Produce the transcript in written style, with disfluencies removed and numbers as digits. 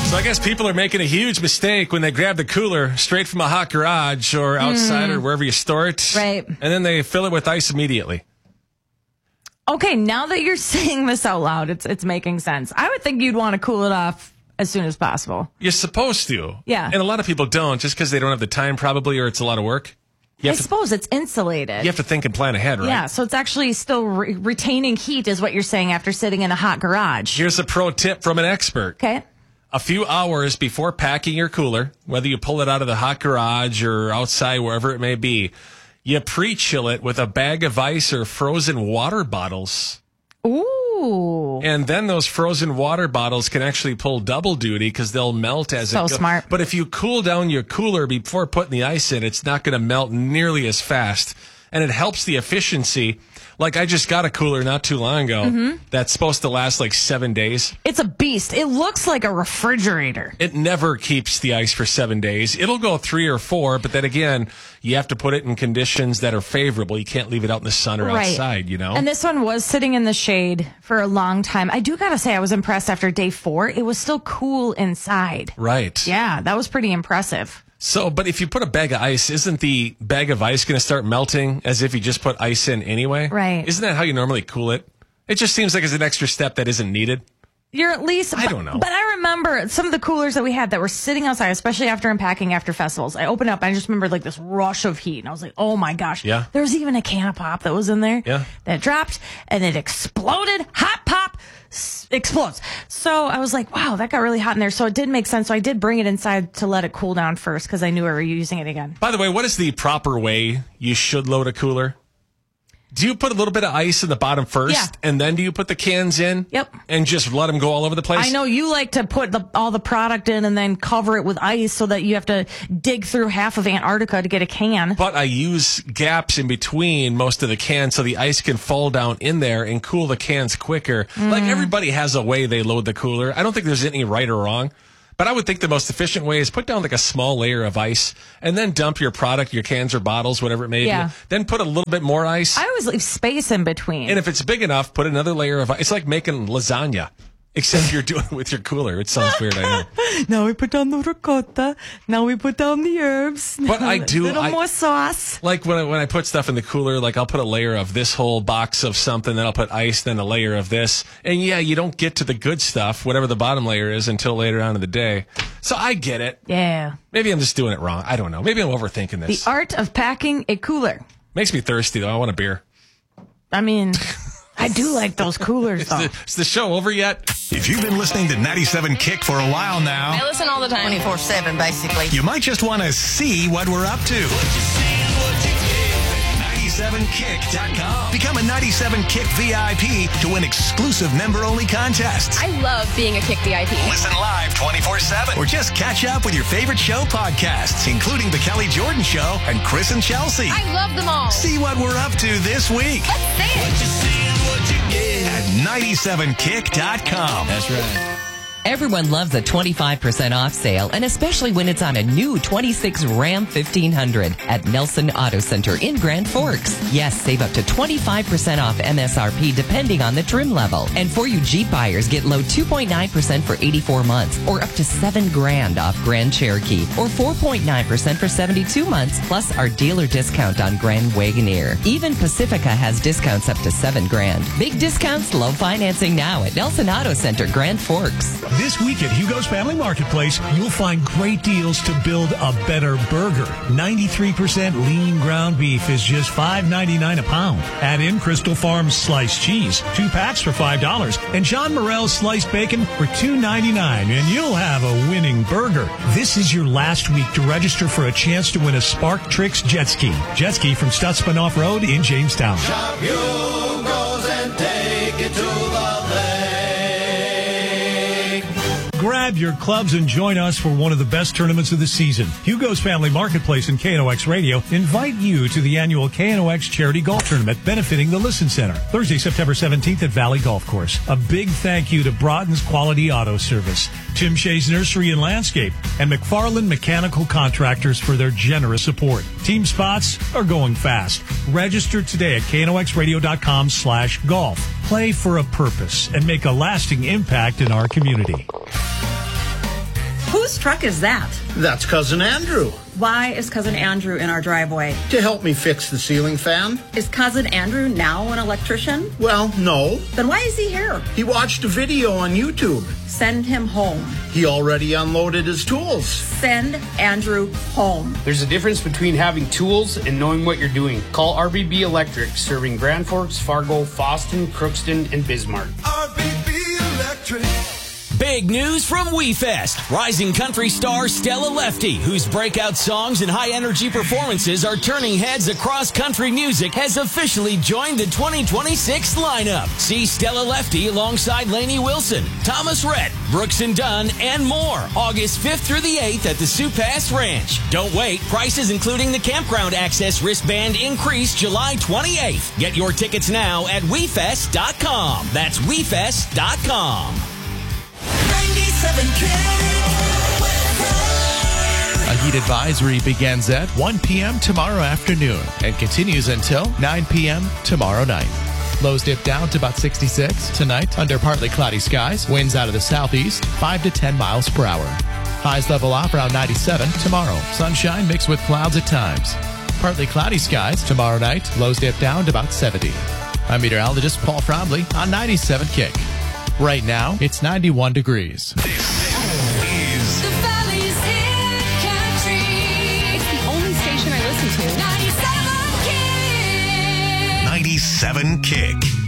So I guess people are making a huge mistake when they grab the cooler straight from a hot garage or outside or wherever you store it. Right. And then they fill it with ice immediately. Okay, now that you're saying this out loud, it's making sense. I would think you'd want to cool it off as soon as possible. You're supposed to. Yeah. And a lot of people don't just because they don't have the time probably or it's a lot of work. I suppose it's insulated. You have to think and plan ahead, right? Yeah, so it's actually still retaining heat is what you're saying after sitting in a hot garage. Here's a pro tip from an expert. Okay. A few hours before packing your cooler, whether you pull it out of the hot garage or outside, wherever it may be, you pre-chill it with a bag of ice or frozen water bottles. Ooh. And then those frozen water bottles can actually pull double duty because they'll melt as it goes. So smart. But if you cool down your cooler before putting the ice in, it's not going to melt nearly as fast. And it helps the efficiency. Like I just got a cooler not too long ago that's supposed to last like 7 days. It's a beast. It looks like a refrigerator. It never keeps the ice for 7 days. It'll go 3 or 4, but then again, you have to put it in conditions that are favorable. You can't leave it out in the sun or outside, you know? And this one was sitting in the shade for a long time. I do got to say, I was impressed after day 4. It was still cool inside. Right. Yeah, that was pretty impressive. So, but if you put a bag of ice, isn't the bag of ice going to start melting as if you just put ice in anyway? Right. Isn't that how you normally cool it? It just seems like it's an extra step that isn't needed. You're at least... I don't know. But I remember some of the coolers that we had that were sitting outside, especially after unpacking after festivals. I opened up, and I just remembered like this rush of heat. And I was like, oh my gosh. Yeah. There was even a can of pop that was in there. Yeah. That dropped, and it exploded. Hot pop explodes. So I was like, wow, that got really hot in there. So it did make sense. So I did bring it inside to let it cool down first because I knew we were using it again. By the way, what is the proper way you should load a cooler? Do you put a little bit of ice in the bottom first? Yeah. And then do you put the cans in? Yep. And just let them go all over the place? I know you like to put all the product in and then cover it with ice so that you have to dig through half of Antarctica to get a can. But I use gaps in between most of the cans so the ice can fall down in there and cool the cans quicker. Like everybody has a way they load the cooler. I don't think there's any right or wrong. But I would think the most efficient way is put down like a small layer of ice and then dump your product, your cans or bottles, whatever it may be. Then put a little bit more ice. I always leave space in between. And if it's big enough, put another layer of ice. It's like making lasagna, except you're doing it with your cooler. It sounds weird, I know. Now we put down the ricotta. Now we put down the herbs. But I do. A little more sauce. Like when I put stuff in the cooler, like I'll put a layer of this whole box of something, then I'll put ice, then a layer of this. And yeah, you don't get to the good stuff, whatever the bottom layer is, until later on in the day. So I get it. Yeah. Maybe I'm just doing it wrong. I don't know. Maybe I'm overthinking this. The art of packing a cooler. Makes me thirsty, though. I want a beer. I mean, I do like those coolers, though. Is the show over yet? If you've been listening to 97 Kick for a while now, I listen all the time. 24/7, basically. you might just want to see what we're up to. 97kick.com. Become a 97 Kick VIP to win exclusive member-only contests. I love being a Kick VIP. Listen live 24/7 or just catch up with your favorite show podcasts, including The Kelly Jordan Show and Chris and Chelsea. I love them all. See what we're up to this week Let's see it. at 97kick.com. That's right. Everyone loves a 25% off sale, and especially when it's on a new 26 Ram 1500 at Nelson Auto Center in Grand Forks. Yes, save up to 25% off MSRP depending on the trim level. And for you Jeep buyers, get low 2.9% for 84 months or up to $7,000 off Grand Cherokee or 4.9% for 72 months plus our dealer discount on Grand Wagoneer. Even Pacifica has discounts up to $7,000. Big discounts, low financing now at Nelson Auto Center, Grand Forks. This week at Hugo's Family Marketplace, you'll find great deals to build a better burger. 93% lean ground beef is just $5.99 a pound. Add in Crystal Farms sliced cheese, 2 packs for $5, and John Morrell's sliced bacon for $2.99, and you'll have a winning burger. This is your last week to register for a chance to win a Spark Tricks jet ski. Jet ski from Stutzman Off-Road in Jamestown. Shop Hugo's and take it to the lake. Grab your clubs and join us for one of the best tournaments of the season. Hugo's Family Marketplace and KNOX Radio invite you to the annual KNOX Charity Golf Tournament benefiting the Listen Center. Thursday, September 17th at Valley Golf Course. A big thank you to Broughton's Quality Auto Service, Tim Shea's Nursery and Landscape, and McFarland Mechanical Contractors for their generous support. Team spots are going fast. Register today at knoxradio.com/golf. Play for a purpose and make a lasting impact in our community. Whose truck is that? That's Cousin Andrew. Why is Cousin Andrew in our driveway? To help me fix the ceiling fan. Is Cousin Andrew now an electrician? Well, no. Then why is he here? He watched a video on YouTube. Send him home. He already unloaded his tools. Send Andrew home. There's a difference between having tools and knowing what you're doing. Call RBB Electric, serving Grand Forks, Fargo, Fosston, Crookston, and Bismarck. RBB Electric. Big news from WeFest. Rising country star Stella Lefty, whose breakout songs and high-energy performances are turning heads across country music, has officially joined the 2026 lineup. See Stella Lefty alongside Lainey Wilson, Thomas Rhett, Brooks and Dunn, and more. August 5th through the 8th at the Sioux Pass Ranch. Don't wait. Prices including the campground access wristband increase July 28th. Get your tickets now at WeFest.com. That's WeFest.com. A heat advisory begins at 1 p.m. tomorrow afternoon and continues until 9 p.m. tomorrow night. Lows dip down to about 66 tonight under partly cloudy skies. Winds out of the southeast, 5 to 10 miles per hour. Highs level off around 97 tomorrow. Sunshine mixed with clouds at times. Partly cloudy skies tomorrow night. Lows dip down to about 70. I'm meteorologist Paul Frombley on 97 Kick. Right now, it's 91 degrees. The Valley's Hit Country. It's the only station I listen to. 97 Kick.